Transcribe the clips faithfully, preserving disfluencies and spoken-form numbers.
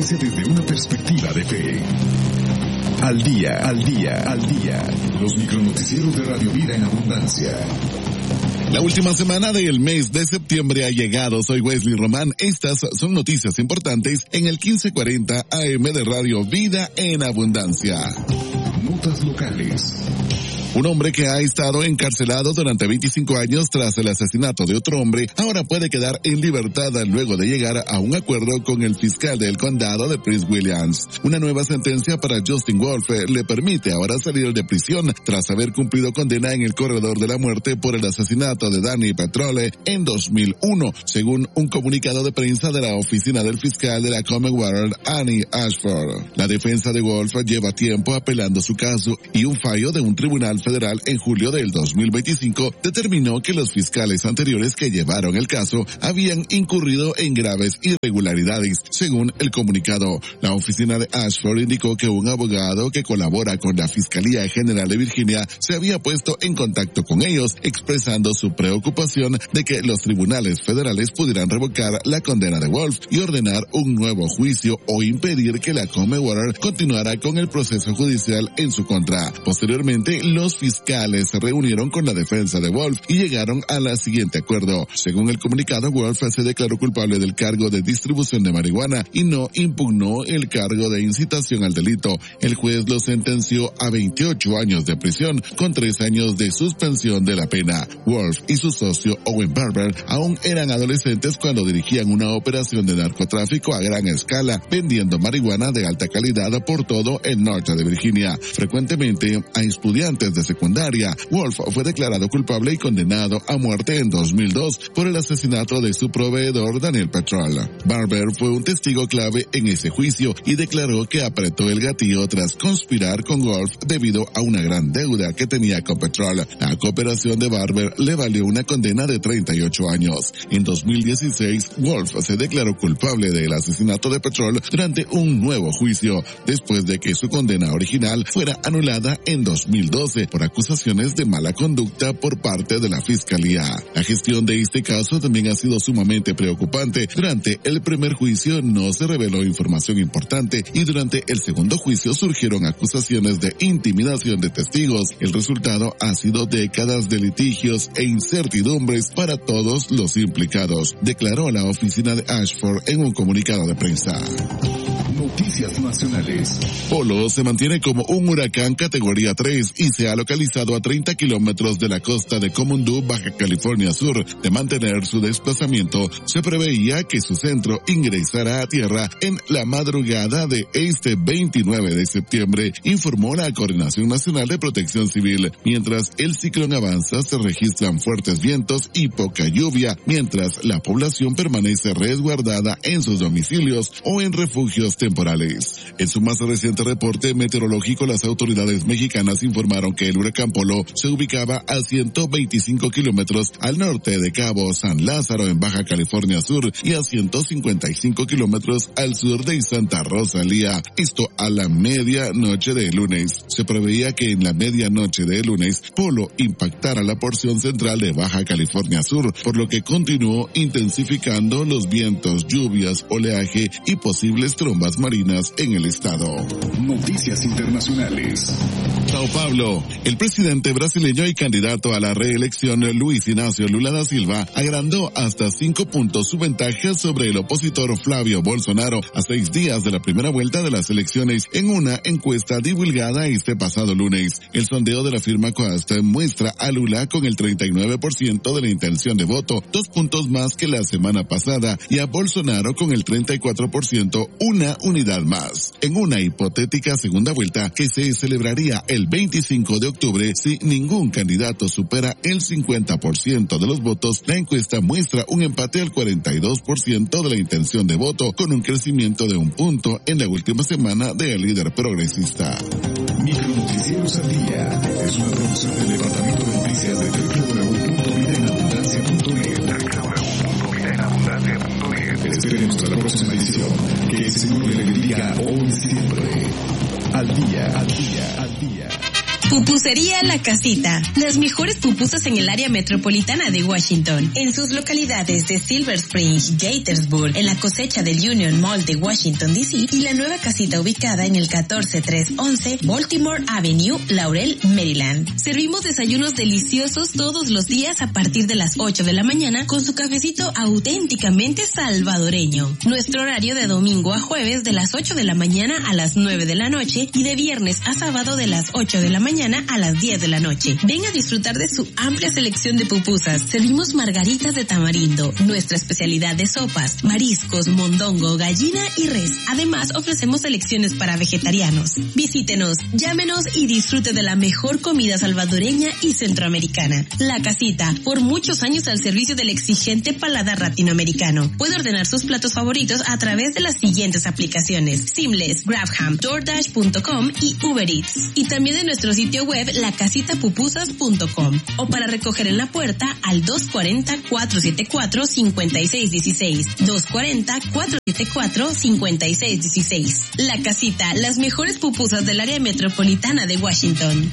abundancia desde una perspectiva de fe. Al día, al día, al día. Los micronoticieros de Radio Vida en Abundancia. La última semana del mes de septiembre ha llegado. Soy Wesley Román. Estas son noticias importantes en el quince cuarenta A M de Radio Vida en Abundancia. Notas locales. Un hombre que ha estado encarcelado durante veinticinco años tras el asesinato de otro hombre ahora puede quedar en libertad luego de llegar a un acuerdo con el fiscal del condado de Prince Williams. Una nueva sentencia para Justin Wolf le permite ahora salir de prisión tras haber cumplido condena en el corredor de la muerte por el asesinato de Danny Petrole en dos mil uno, según un comunicado de prensa de la oficina del fiscal de la Commonwealth, Annie Ashford. La defensa de Wolf lleva tiempo apelando su caso y un fallo de un tribunal federal en julio del dos mil veinticinco determinó que los fiscales anteriores que llevaron el caso habían incurrido en graves irregularidades. Según el comunicado, la oficina de Ashford indicó que un abogado que colabora con la Fiscalía General de Virginia se había puesto en contacto con ellos, expresando su preocupación de que los tribunales federales pudieran revocar la condena de Wolf y ordenar un nuevo juicio o impedir que la Commonwealth continuara con el proceso judicial en su contra. Posteriormente, los Los fiscales se reunieron con la defensa de Wolf y llegaron al siguiente acuerdo. Según el comunicado, Wolf se declaró culpable del cargo de distribución de marihuana y no impugnó el cargo de incitación al delito. El juez lo sentenció a veintiocho años de prisión con tres años de suspensión de la pena. Wolf y su socio Owen Barber aún eran adolescentes cuando dirigían una operación de narcotráfico a gran escala, vendiendo marihuana de alta calidad por todo el norte de Virginia, frecuentemente a estudiantes de secundaria. Wolf fue declarado culpable y condenado a muerte en dos mil dos por el asesinato de su proveedor Daniel Petrole. Barber fue un testigo clave en ese juicio y declaró que apretó el gatillo tras conspirar con Wolf debido a una gran deuda que tenía con Petrole. La cooperación de Barber le valió una condena de treinta y ocho años. En dos mil dieciséis, Wolf se declaró culpable del asesinato de Petrole durante un nuevo juicio, después de que su condena original fuera anulada en dos mil doce por acusaciones de mala conducta por parte de la Fiscalía. La gestión de este caso también ha sido sumamente preocupante. Durante el primer juicio no se reveló información importante y durante el segundo juicio surgieron acusaciones de intimidación de testigos. El resultado ha sido décadas de litigios e incertidumbres para todos los implicados, declaró la oficina de Ashford en un comunicado de prensa. Noticias nacionales. Polo se mantiene como un huracán categoría tres y se ha localizado a treinta kilómetros de la costa de Comundú, Baja California Sur. De mantener su desplazamiento, se preveía que su centro ingresará a tierra en la madrugada de este veintinueve de septiembre, informó la Coordinación Nacional de Protección Civil. Mientras el ciclón avanza, se registran fuertes vientos y poca lluvia, mientras la población permanece resguardada en sus domicilios o en refugios temporales. En su más reciente reporte meteorológico, las autoridades mexicanas informaron que el huracán Polo se ubicaba a ciento veinticinco kilómetros al norte de Cabo San Lázaro en Baja California Sur y a ciento cincuenta y cinco kilómetros al sur de Santa Rosalía. Esto a la medianoche de lunes. Se preveía que en la medianoche de lunes Polo impactara la porción central de Baja California Sur, por lo que continuó intensificando los vientos, lluvias, oleaje y posibles trombas marinas en el estado. Noticias internacionales. Sao Paulo. El presidente brasileño y candidato a la reelección Luis Ignacio Lula da Silva agrandó hasta cinco puntos su ventaja sobre el opositor Flavio Bolsonaro a seis días de la primera vuelta de las elecciones en una encuesta divulgada este pasado lunes. El sondeo de la firma Coast muestra a Lula con el treinta y nueve por ciento de la intención de voto, dos puntos más que la semana pasada, y a Bolsonaro con el treinta y cuatro por ciento, una unidad más. En una hipotética segunda vuelta que se celebraría el veinticinco de octubre, si ningún candidato supera el cincuenta por ciento de los votos, la encuesta muestra un empate al cuarenta y dos por ciento de la intención de voto, con un crecimiento de un punto en la última semana del líder progresista. Micronoticieros al día es una producción del Departamento de Noticias de doble u doble u doble u punto vida en abundancia punto net. Esperen hasta la próxima edición. Que el Señor le bendiga hoy y siempre. Al día, al día, al día. Pupusería La Casita. Las mejores pupusas en el área metropolitana de Washington. En sus localidades de Silver Spring, Gaithersburg, en la cosecha del Union Mall de Washington, D C y la nueva casita ubicada en el catorce tres once Baltimore Avenue, Laurel, Maryland. Servimos desayunos deliciosos todos los días a partir de las ocho de la mañana con su cafecito auténticamente salvadoreño. Nuestro horario de domingo a jueves de las ocho de la mañana a las nueve de la noche y de viernes a sábado de las ocho de la mañana a las diez de la noche. Ven a disfrutar de su amplia selección de pupusas. Servimos margaritas de tamarindo, nuestra especialidad de sopas, mariscos, mondongo, gallina y res. Además, ofrecemos selecciones para vegetarianos. Visítenos, llámenos y disfrute de la mejor comida salvadoreña y centroamericana. La Casita, por muchos años al servicio del exigente paladar latinoamericano. Puede ordenar sus platos favoritos a través de las siguientes aplicaciones: Seamless, Grabham, DoorDash punto com y Uber Eats. Y también de nuestro sitio web la casita pupusas punto com o para recoger en la puerta al dos cuatro cero, cuatro siete cuatro, cinco seis uno seis, dos cuatro cero, cuatro siete cuatro, cinco seis uno seis. La Casita, las mejores pupusas del área metropolitana de Washington.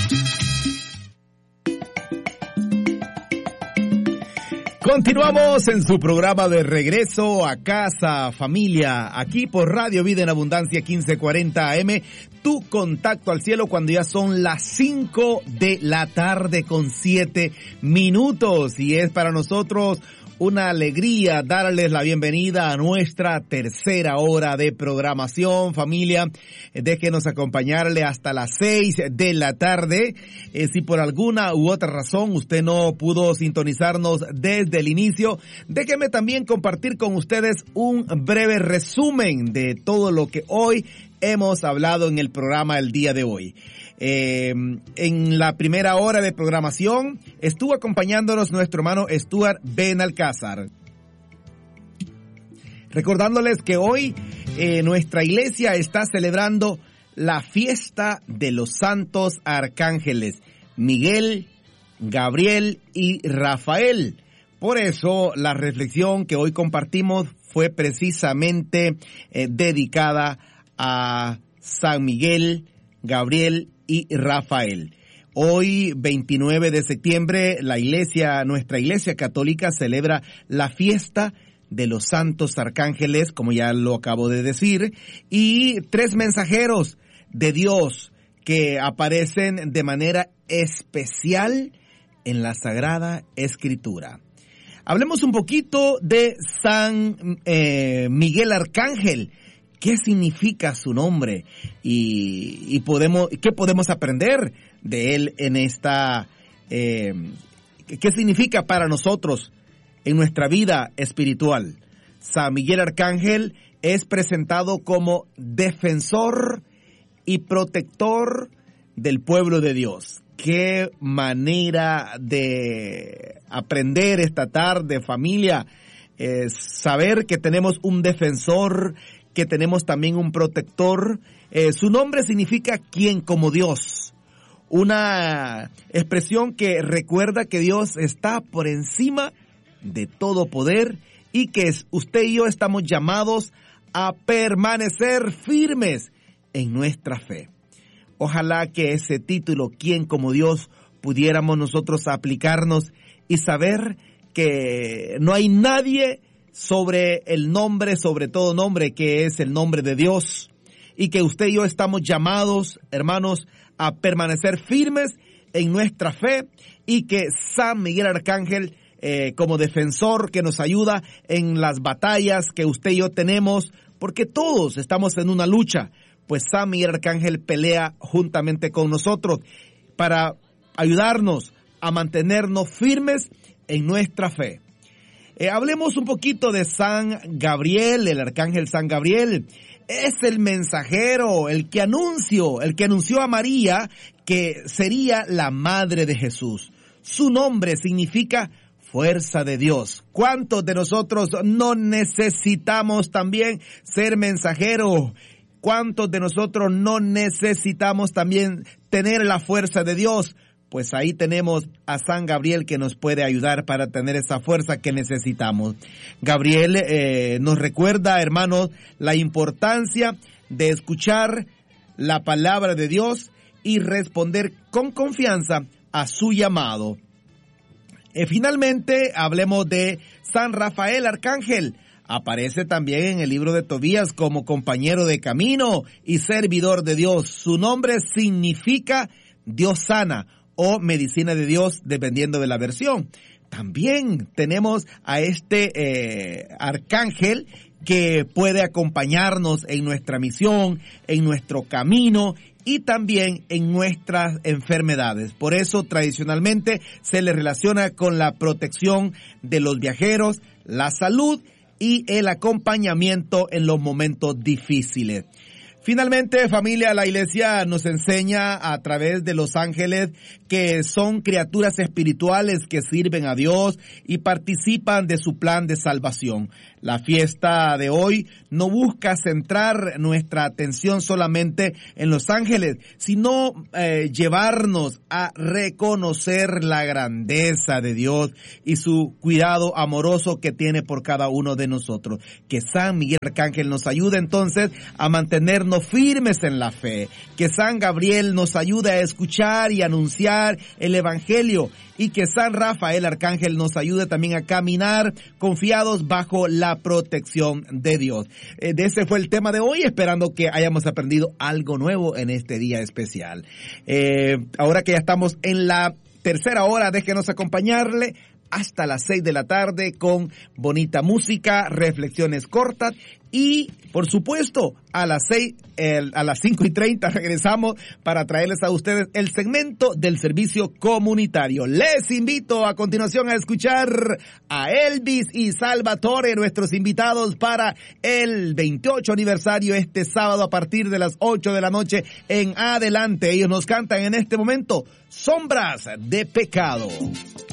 Continuamos en su programa de Regreso a Casa, Familia, aquí por Radio Vida en Abundancia quince cuarenta A M, tu contacto al cielo cuando ya son las cinco de la tarde con siete minutos y es para nosotros una alegría darles la bienvenida a nuestra tercera hora de programación, familia. Déjenos acompañarle hasta las seis de la tarde. Eh, si por alguna u otra razón usted no pudo sintonizarnos desde el inicio, déjeme también compartir con ustedes un breve resumen de todo lo que hoy hemos hablado en el programa el día de hoy. Eh, en la primera hora de programación estuvo acompañándonos nuestro hermano Stuart Benalcázar. Recordándoles que hoy eh, nuestra iglesia está celebrando la fiesta de los santos arcángeles Miguel, Gabriel y Rafael. Por eso la reflexión que hoy compartimos fue precisamente eh, dedicada a San Miguel, Gabriel y Rafael. Hoy, veintinueve de septiembre, la iglesia, nuestra iglesia católica celebra la fiesta de los santos arcángeles, como ya lo acabo de decir, y tres mensajeros de Dios que aparecen de manera especial en la Sagrada Escritura. Hablemos un poquito de San eh, Miguel Arcángel. ¿Qué significa su nombre? Y, y podemos, ¿qué podemos aprender de él en esta, eh, qué significa para nosotros en nuestra vida espiritual? San Miguel Arcángel es presentado como defensor y protector del pueblo de Dios. Qué manera de aprender esta tarde, familia, eh, saber que tenemos un defensor, que tenemos también un protector. Eh, su nombre significa quien como Dios. Una expresión que recuerda que Dios está por encima de todo poder y que usted y yo estamos llamados a permanecer firmes en nuestra fe. Ojalá que ese título, quien como Dios, pudiéramos nosotros aplicarnos y saber que no hay nadie sobre el nombre, sobre todo nombre, que es el nombre de Dios, y que usted y yo estamos llamados, hermanos, a permanecer firmes en nuestra fe, y que San Miguel Arcángel, eh, como defensor que nos ayuda en las batallas que usted y yo tenemos, porque todos estamos en una lucha, pues San Miguel Arcángel pelea juntamente con nosotros para ayudarnos a mantenernos firmes en nuestra fe. Eh, hablemos un poquito de San Gabriel, el arcángel San Gabriel. Es el mensajero, el que anunció, el que anunció a María que sería la madre de Jesús. Su nombre significa fuerza de Dios. ¿Cuántos de nosotros no necesitamos también ser mensajeros? ¿Cuántos de nosotros no necesitamos también tener la fuerza de Dios? Pues ahí tenemos a San Gabriel que nos puede ayudar para tener esa fuerza que necesitamos. Gabriel eh, nos recuerda, hermanos, la importancia de escuchar la palabra de Dios y responder con confianza a su llamado. Eh, finalmente, hablemos de San Rafael Arcángel. Aparece también en el libro de Tobías como compañero de camino y servidor de Dios. Su nombre significa Dios sana o medicina de Dios, dependiendo de la versión. También tenemos a este eh, arcángel que puede acompañarnos en nuestra misión, en nuestro camino y también en nuestras enfermedades. Por eso, tradicionalmente, se le relaciona con la protección de los viajeros, la salud y el acompañamiento en los momentos difíciles. Finalmente, familia, la iglesia nos enseña a través de los ángeles que son criaturas espirituales que sirven a Dios y participan de su plan de salvación. La fiesta de hoy no busca centrar nuestra atención solamente en los ángeles, sino eh, llevarnos a reconocer la grandeza de Dios y su cuidado amoroso que tiene por cada uno de nosotros. Que San Miguel Arcángel nos ayude entonces a mantenernos firmes en la fe. Que San Gabriel nos ayude a escuchar y anunciar el Evangelio. Y que San Rafael Arcángel nos ayude también a caminar confiados bajo la protección de Dios. Eh, de ese fue el tema de hoy, esperando que hayamos aprendido algo nuevo en este día especial. Eh, ahora que ya estamos en la tercera hora, déjenos acompañarle hasta las seis de la tarde con bonita música, reflexiones cortas y, por supuesto, a las seis, el, a las cinco y treinta regresamos para traerles a ustedes el segmento del servicio comunitario. Les invito a continuación a escuchar a Elvis y Salvatore, nuestros invitados para el veintiocho aniversario este sábado a partir de las ocho de la noche en adelante. Ellos nos cantan en este momento Sombras de Pecado.